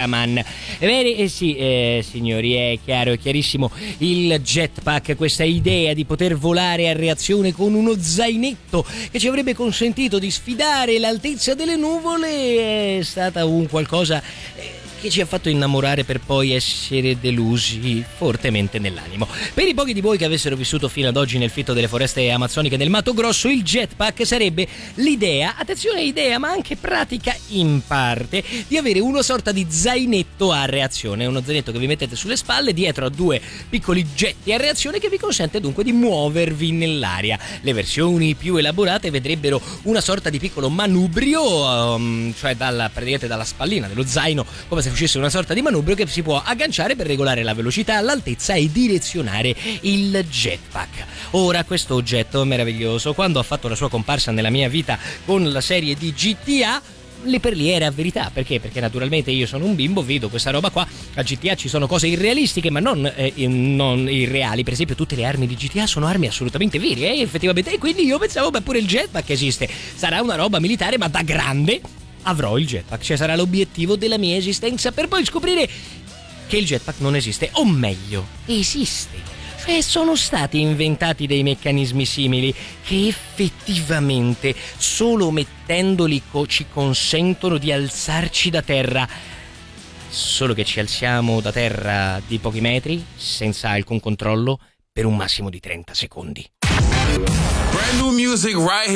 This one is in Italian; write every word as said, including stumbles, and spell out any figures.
cameraman. Bene, eh sì, eh, signori, è chiaro, è chiarissimo, il jetpack, questa idea di poter volare a reazione con uno zainetto che ci avrebbe consentito di sfidare l'altezza delle nuvole, è stata un qualcosa che ci ha fatto innamorare per poi essere delusi fortemente nell'animo. Per i pochi di voi che avessero vissuto fino ad oggi nel fitto delle foreste amazzoniche del Mato Grosso, il jetpack sarebbe l'idea, attenzione idea ma anche pratica in parte, di avere una sorta di zainetto a reazione, uno zainetto che vi mettete sulle spalle dietro a due piccoli getti a reazione che vi consente dunque di muovervi nell'aria. Le versioni più elaborate vedrebbero una sorta di piccolo manubrio, um, cioè dalla, praticamente dalla spallina dello zaino, come se facesse una sorta di manubrio che si può agganciare per regolare la velocità, l'altezza e direzionare il jetpack. Ora, questo oggetto meraviglioso, quando ha fatto la sua comparsa nella mia vita con la serie di G T A, lì per lì era verità. Perché? Perché naturalmente io sono un bimbo, vedo questa roba qua, a G T A ci sono cose irrealistiche ma non, eh, non irreali. Per esempio tutte le armi di G T A sono armi assolutamente vere, eh, effettivamente, e quindi io pensavo, beh, pure il jetpack esiste, sarà una roba militare, ma da grande avrò il jetpack, cioè sarà l'obiettivo della mia esistenza, per poi scoprire che il jetpack non esiste, o meglio, esiste. Cioè sono stati inventati dei meccanismi simili che effettivamente solo mettendoli co- ci consentono di alzarci da terra, solo che ci alziamo da terra di pochi metri senza alcun controllo per un massimo di trenta secondi. Brand new music right here.